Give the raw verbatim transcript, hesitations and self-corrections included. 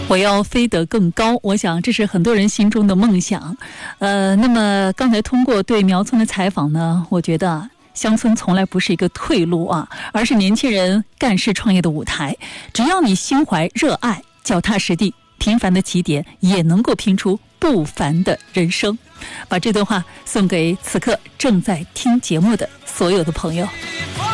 我要飞得更高，我想这是很多人心中的梦想。呃，那么刚才通过对苗村的采访呢，我觉得乡村从来不是一个退路啊，而是年轻人干事创业的舞台。只要你心怀热爱，脚踏实地，平凡的起点也能够拼出不凡的人生。把这段话送给此刻正在听节目的所有的朋友。